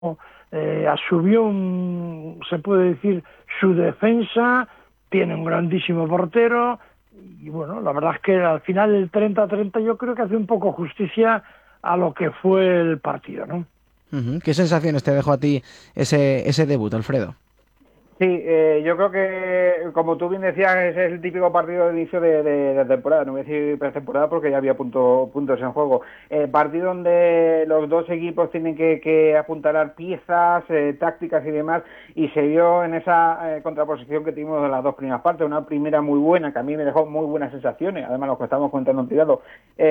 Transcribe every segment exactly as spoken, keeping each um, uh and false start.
eh, asumió, un, se puede decir, su defensa, tiene un grandísimo portero, y bueno, la verdad es que al final el treinta a treinta yo creo que hace un poco justicia a lo que fue el partido, ¿no? Uh-huh. ¿Qué sensaciones te dejó a ti ese, ese debut, Alfredo? Sí, eh, yo creo que, como tú bien decías, ese es el típico partido de inicio de, de, de temporada, no voy a decir pretemporada porque ya había punto, puntos en juego. Eh, partido donde los dos equipos tienen que, que apuntalar piezas, eh, tácticas y demás, y se vio en esa eh, contraposición que tuvimos de las dos primeras partes. Una primera muy buena, que a mí me dejó muy buenas sensaciones, además lo que estamos contando en tirado,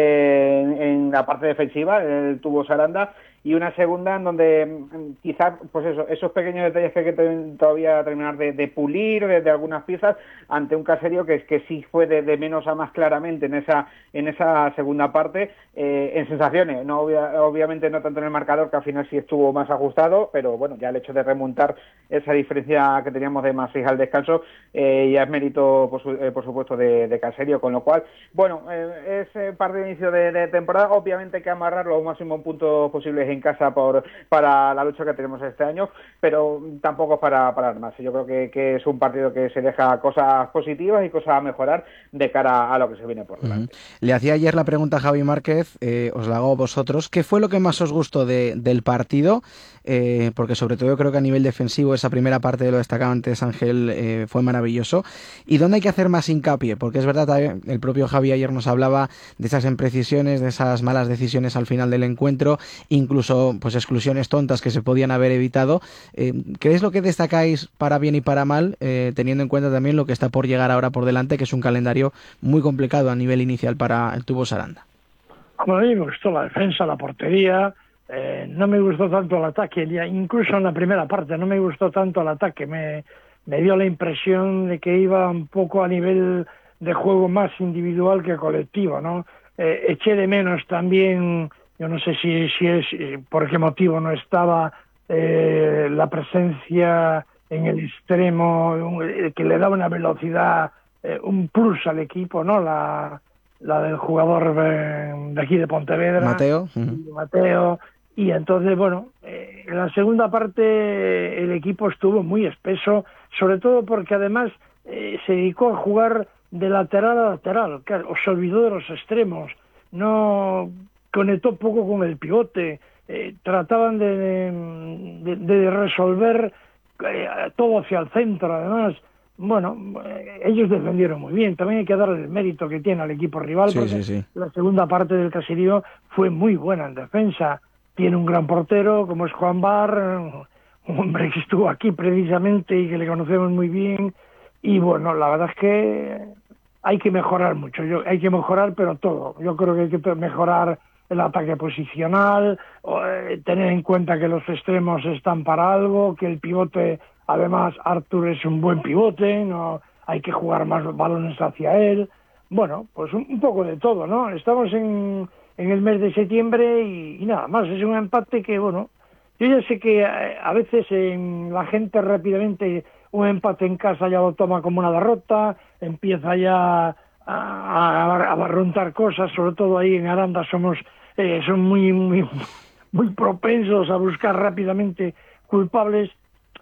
eh, en, en la parte defensiva, el tubo Saranda, y una segunda en donde quizás pues eso, esos pequeños detalles que hay que te, todavía terminar de, de pulir de, de algunas piezas ante un Caserio que, que sí fue de, de menos a más claramente en esa en esa segunda parte, eh, en sensaciones, no obvia, obviamente no tanto en el marcador, que al final sí estuvo más ajustado, pero bueno, ya el hecho de remontar esa diferencia que teníamos de más seis al descanso, eh, ya es mérito por, su, eh, por supuesto de, de Caserio, con lo cual, bueno, eh, es parte de inicio de, de temporada, obviamente hay que amarrar los máximos puntos posibles en casa por para la lucha que tenemos este año, pero tampoco para parar más. Yo creo que, que es un partido que se deja cosas positivas y cosas a mejorar de cara a lo que se viene por delante. Uh-huh. Le hacía ayer la pregunta a Javi Márquez, eh, os la hago a vosotros. ¿Qué fue lo que más os gustó de, del partido? Eh, porque sobre todo yo creo que a nivel defensivo esa primera parte de lo destacado antes Ángel eh, fue maravilloso. ¿Y dónde hay que hacer más hincapié? Porque es verdad, el propio Javi ayer nos hablaba de esas imprecisiones, de esas malas decisiones al final del encuentro, incluso pues exclusiones tontas que se podían haber evitado. Eh, ¿Qué es lo que destacáis para bien y para mal, eh, teniendo en cuenta también lo que está por llegar ahora por delante, que es un calendario muy complicado a nivel inicial para el tubo Saranda? Como a mí me gustó la defensa, la portería, eh, no me gustó tanto el ataque, incluso en la primera parte no me gustó tanto el ataque, me, me dio la impresión de que iba un poco a nivel de juego más individual que colectivo, ¿no? Eh, eché de menos también, yo no sé si, si es por qué motivo no estaba eh, la presencia en el extremo, un, que le da una velocidad, eh, un plus al equipo, ¿no? La la del jugador de aquí de Pontevedra, Mateo. Uh-huh. Mateo, y entonces, bueno, eh, en la segunda parte el equipo estuvo muy espeso, sobre todo porque además eh, se dedicó a jugar de lateral a lateral, claro, se olvidó de los extremos, no conectó poco con el pivote, eh, trataban de, de, de resolver eh, todo hacia el centro, además. Bueno, ellos defendieron muy bien. También hay que darle el mérito que tiene al equipo rival, sí, porque sí, sí. la segunda parte del Caserío fue muy buena en defensa. Tiene un gran portero, como es Juan Bar, un hombre que estuvo aquí precisamente y que le conocemos muy bien. Y bueno, la verdad es que hay que mejorar mucho. Yo, hay que mejorar, pero todo. Yo creo que hay que mejorar el ataque posicional, eh, tener en cuenta que los extremos están para algo, que el pivote... Además, Artur es un buen pivote, no hay que jugar más balones hacia él. Bueno, pues un, un poco de todo, ¿no? Estamos en, en el mes de septiembre y, y nada más. Es un empate que, bueno, yo ya sé que a, a veces en la gente rápidamente un empate en casa ya lo toma como una derrota, empieza ya a, a, a barruntar cosas, sobre todo ahí en Aranda somos eh, son muy, muy, muy propensos a buscar rápidamente culpables.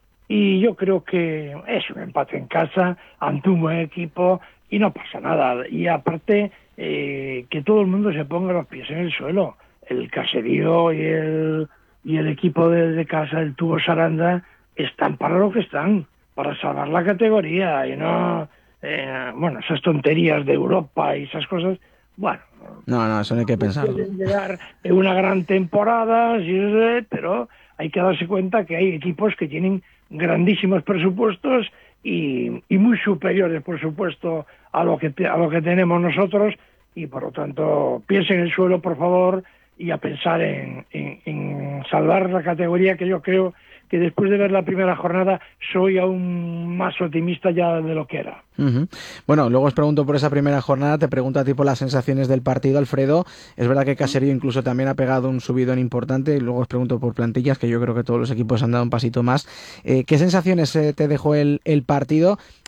Y yo creo que es un empate en casa ante un buen equipo y no pasa nada. Y aparte, eh, que todo el mundo se ponga los pies en el suelo. El Caserío y el, y el equipo de, de casa, el Tubo Saranda, están para lo que están, para salvar la categoría y no, eh, bueno, esas tonterías de Europa y esas cosas. Bueno, no, no, eso no hay que pensarlo. Pueden llegar en una gran temporada, sí, pero hay que darse cuenta que hay equipos que tienen grandísimos presupuestos y, y muy superiores, por supuesto, a lo que te, a lo que tenemos nosotros, y por lo tanto piensen en el suelo, por favor, y a pensar en, en, en salvar la categoría, que yo creo que después de ver la primera jornada soy aún más optimista ya de lo que era. Uh-huh. Bueno, luego os pregunto por esa primera jornada, te pregunto a ti por las sensaciones del partido, Alfredo. Es verdad que Caserío incluso también ha pegado un subidón importante, y luego os pregunto por plantillas, que yo creo que todos los equipos han dado un pasito más. Eh, ¿Qué sensaciones eh, te dejó el, el partido?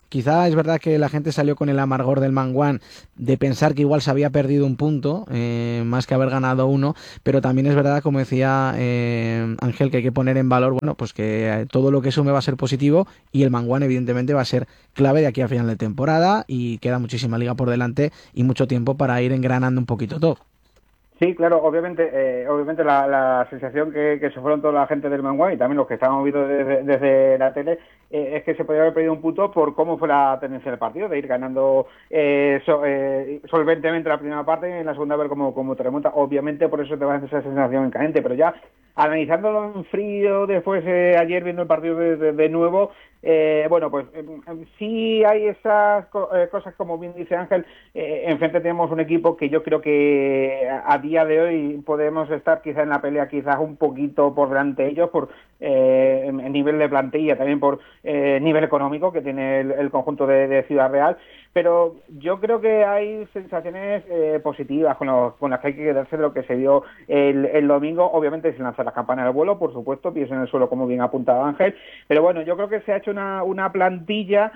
quizá es verdad que la gente salió con el amargor del Manguán de pensar que igual se había perdido un punto, eh, más que haber ganado uno, pero también es verdad, como decía eh, Ángel, que hay que poner en valor, bueno, pues que todo lo que sume va a ser positivo y el Manguán evidentemente va a ser clave de aquí a final de temporada y queda muchísima liga por delante y mucho tiempo para ir engranando un poquito todo. Sí, claro, obviamente, eh, obviamente la, la sensación que, que se fueron toda la gente del Manguán y también los que estábamos viendo desde, desde la tele eh, es que se podía haber perdido un punto por cómo fue la tendencia del partido, de ir ganando eh, so, eh, solventemente la primera parte y en la segunda ver cómo, cómo te remonta. Obviamente por eso te va a hacer esa sensación en caliente, pero ya analizándolo en frío después eh, ayer viendo el partido de, de, de nuevo, eh, bueno, pues eh, sí hay esas co eh, cosas, como bien dice Ángel, eh, enfrente tenemos un equipo que yo creo que a, a día de hoy podemos estar quizá en la pelea quizás un poquito por delante de ellos, por eh, en, en nivel de plantilla, también por eh, nivel económico que tiene el, el conjunto de, de Ciudad Real, pero yo creo que hay sensaciones eh, positivas con, los, con las que hay que quedarse de lo que se dio el, el domingo, obviamente sin lanzar las campanas al vuelo, por supuesto, pies en el suelo como bien apuntaba Ángel, pero bueno, yo creo que se ha hecho una, una plantilla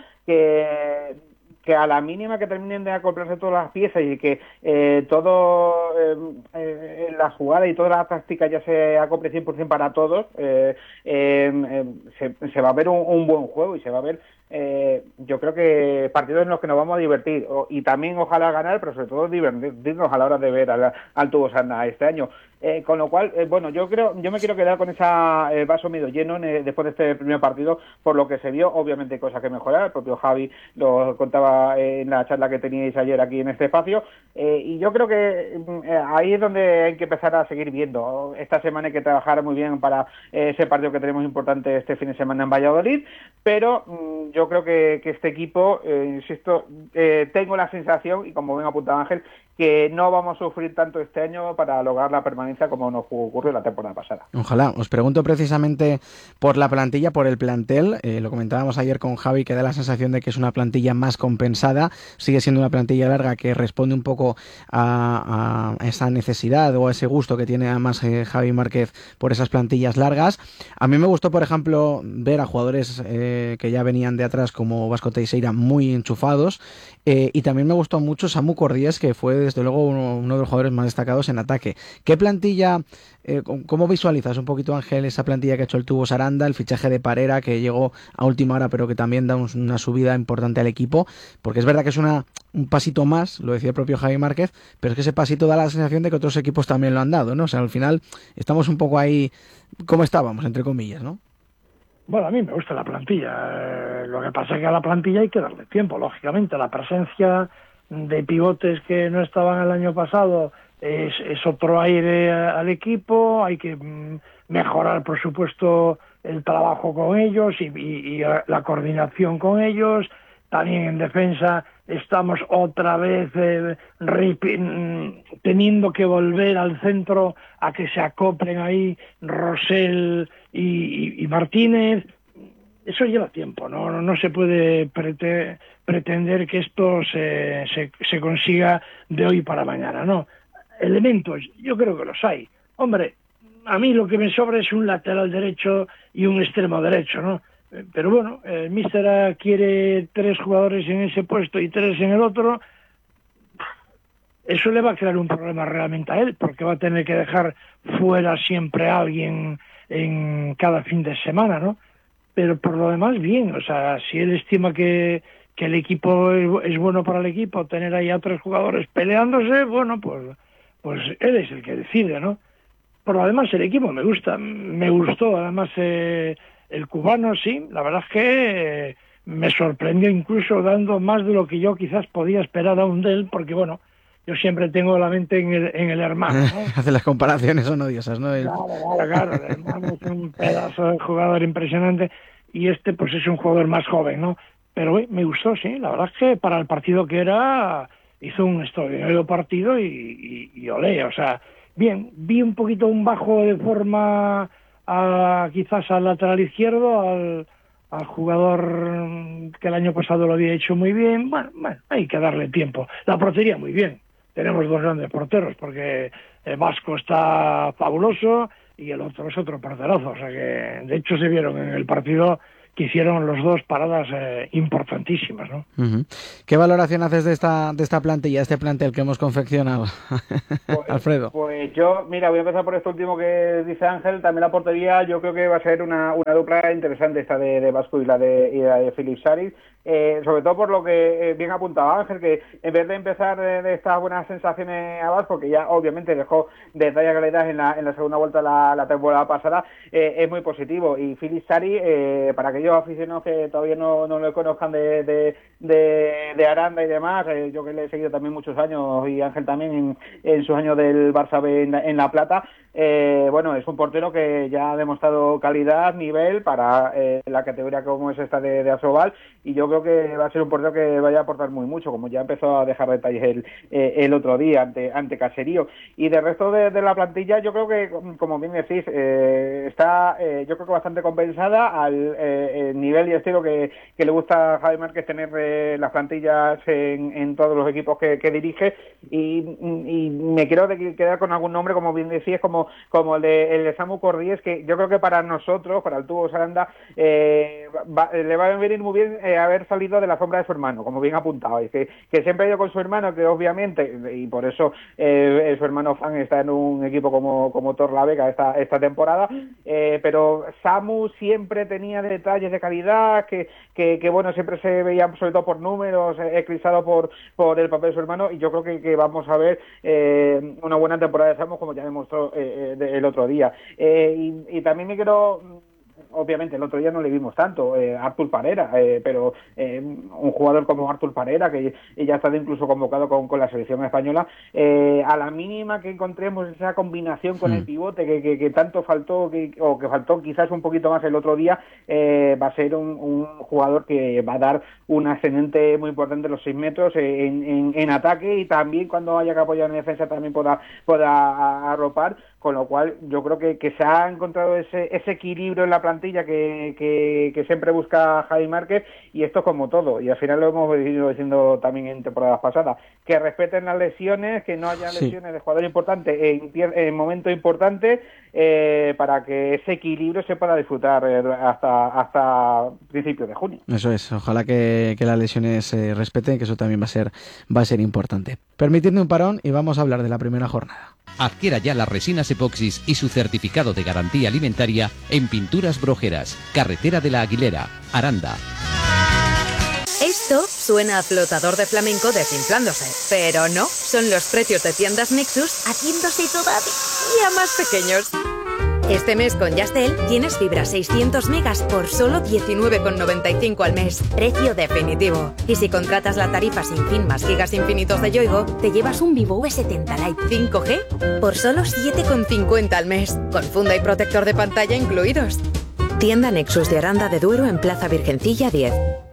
que que a la mínima que terminen de acoplarse todas las piezas y que eh, todo eh, eh, la jugada y toda la táctica ya se acople cien por ciento para todos, eh, eh, eh, se, se va a ver un, un buen juego y se va a ver, eh, yo creo que partidos en los que nos vamos a divertir o, y también ojalá ganar, pero sobre todo divertirnos a la hora de ver al, al Tubosana este año. Eh, con lo cual, eh, bueno, yo creo, yo me quiero quedar con esa eh, vaso medio lleno eh, después de este primer partido, por lo que se vio, obviamente hay cosas que mejorar, el propio Javi lo contaba eh, en la charla que teníais ayer aquí en este espacio, eh, y yo creo que eh, ahí es donde hay que empezar a seguir viendo. Esta semana hay que trabajar muy bien para eh, ese partido que tenemos importante este fin de semana en Valladolid, pero mm, yo creo que, que este equipo, eh, insisto, eh, tengo la sensación, y como bien apuntaba Ángel, que no vamos a sufrir tanto este año para lograr la permanencia como nos ocurrió la temporada pasada. Ojalá. Os pregunto precisamente por la plantilla, por el plantel. Eh, lo comentábamos ayer con Javi, que da la sensación de que es una plantilla más compensada. Sigue siendo una plantilla larga que responde un poco a, a esa necesidad o a ese gusto que tiene además eh, Javi Márquez por esas plantillas largas. A mí me gustó, por ejemplo, ver a jugadores eh, que ya venían de atrás como Vasco Teixeira muy enchufados. Eh, y también me gustó mucho Samu Cordíez, que fue desde luego uno, uno de los jugadores más destacados en ataque. ¿Qué plantilla, eh, cómo visualizas un poquito, Ángel, esa plantilla que ha hecho el Tubos Aranda, el fichaje de Parera, que llegó a última hora pero que también da un, una subida importante al equipo? Porque es verdad que es una, un pasito más, lo decía el propio Javi Márquez, pero es que ese pasito da la sensación de que otros equipos también lo han dado, ¿no? O sea, al final estamos un poco ahí como estábamos, entre comillas, ¿no? Bueno, a mí me gusta la plantilla. Eh, lo que pasa es que a la plantilla hay que darle tiempo, lógicamente. La presencia de pivotes que no estaban el año pasado es, es otro aire al equipo. Hay que mm, mejorar, por supuesto, el trabajo con ellos y, y, y la coordinación con ellos. También en defensa estamos otra vez eh, teniendo que volver al centro a que se acoplen ahí Rosell y, y, y Martínez. Eso lleva tiempo, no, no, no se puede prete, pretender que esto se, se, se consiga de hoy para mañana, no. Elementos, yo creo que los hay. Hombre, a mí lo que me sobra es un lateral derecho y un extremo derecho, ¿no? Pero bueno, el míster quiere tres jugadores en ese puesto y tres en el otro. Eso le va a crear un problema realmente a él, porque va a tener que dejar fuera siempre a alguien en cada fin de semana, ¿no? Pero por lo demás, bien. O sea, si él estima que, que el equipo es, es bueno para el equipo, tener ahí a tres jugadores peleándose, bueno, pues, pues él es el que decide, ¿no? Por lo demás, el equipo me gusta. Me gustó, además... Eh, el cubano, sí, la verdad es que eh, me sorprendió incluso dando más de lo que yo quizás podía esperar aún de él, porque bueno, yo siempre tengo la mente en el, en el hermano, ¿no? Hace las comparaciones son odiosas, ¿no? El... Claro, claro, claro, el hermano es un pedazo de jugador impresionante y este pues es un jugador más joven, ¿no? Pero eh, me gustó, sí, la verdad es que para el partido que era hizo un extraordinario partido y, y, y olé, o sea, bien, vi un poquito un bajo de forma... A, quizás al lateral izquierdo, al, al jugador que el año pasado lo había hecho muy bien. Bueno, bueno, hay que darle tiempo. La portería muy bien. Tenemos dos grandes porteros, porque el Vasco está fabuloso y el otro es otro porterazo. O sea que, de hecho, se vieron en el partido que hicieron los dos paradas eh, importantísimas, ¿no? Uh-huh. ¿Qué valoración haces de esta de esta plantilla, este plantel que hemos confeccionado, pues, Alfredo? Pues yo, mira, voy a empezar por esto último que dice Ángel. También la portería, yo creo que va a ser una, una dupla interesante esta de, de Vasco y la de, y la de Filip Saris. Eh, sobre todo por lo que eh, bien apuntaba Ángel, que en vez de empezar de, de estas buenas sensaciones a Vasco, que ya obviamente dejó detalles de calidad en la, en la segunda vuelta la, la temporada pasada, eh, es muy positivo. Y Filip Saris, eh, para aquellos aficionados que todavía no, no lo conozcan de, de, de, de Aranda y demás, eh, yo que le he seguido también muchos años, y Ángel también en, en sus años del Barça B en, en La Plata, eh, bueno, es un portero que ya ha demostrado calidad, nivel para eh, la categoría como es esta de, de Asobal, y yo creo que va a ser un portero que vaya a aportar muy mucho, como ya empezó a dejar detalles el, eh, el otro día ante, ante Caserío. Y del resto de, de la plantilla, yo creo que, como bien decís, eh, está eh, yo creo que bastante compensada al eh, nivel y estilo que, que le gusta a Javi Márquez tener eh, las plantillas en, en todos los equipos que, que dirige, y, y me quiero de quedar con algún nombre, como bien decís, como, como el de, el de Samu Corries, que yo creo que para nosotros, para el Tubos Aranda, eh, va, le va a venir muy bien eh, haber salido de la sombra de su hermano, como bien apuntado, y que, que siempre ha ido con su hermano, que obviamente, y por eso eh, su hermano Fan está en un equipo como, como Torlavega esta, esta temporada, eh, pero Samu siempre tenía detalles de calidad, que, que, que bueno, siempre se veían sobre todo por números, eh, eclipsado por, por el papel de su hermano, y yo creo que, que vamos a ver eh, una buena temporada de Samu, como ya demostró eh, de, el otro día. Eh, y, y también me quiero... Obviamente el otro día no le vimos tanto, eh, Artur Parera, eh, pero eh, un jugador como Artur Parera, que ya ha estado incluso convocado con, con la selección española, eh, a la mínima que encontremos esa combinación con mm. el pivote que, que, que tanto faltó, que, o que faltó quizás un poquito más el otro día, eh, va a ser un, un jugador que va a dar un ascendente muy importante en los seis metros en, en, en ataque, y también cuando haya que apoyar en defensa también pueda, pueda arropar, con lo cual yo creo que, que se ha encontrado ese, ese equilibrio en la plantilla que, que, que siempre busca Javi Márquez, y esto es como todo, y al final lo hemos venido diciendo también en temporadas pasadas, que respeten las lesiones, que no haya sí. lesiones de jugador importante en, en momentos importantes, eh, para que ese equilibrio se pueda disfrutar eh, hasta hasta principios de junio. Eso es, ojalá que, que las lesiones se eh, respeten, que eso también va a ser va a ser importante. Permitidme un parón y vamos a hablar de la primera jornada. Adquiera ya las resinas epoxis y su certificado de garantía alimentaria en Pinturas Brojeras, Carretera de la Aguilera, Aranda. Esto suena a flotador de flamenco desinflándose, pero no, son los precios de tiendas Nexus haciéndose todavía más pequeños. Este mes con Yastel tienes fibra seiscientos megas por solo diecinueve con noventa y cinco al mes, precio definitivo. Y si contratas la tarifa sin fin más gigas infinitos de Yoigo, te llevas un Vivo V setenta Lite cinco G por solo siete con cincuenta al mes, con funda y protector de pantalla incluidos. Tienda Nexus de Aranda de Duero en Plaza Virgencilla diez.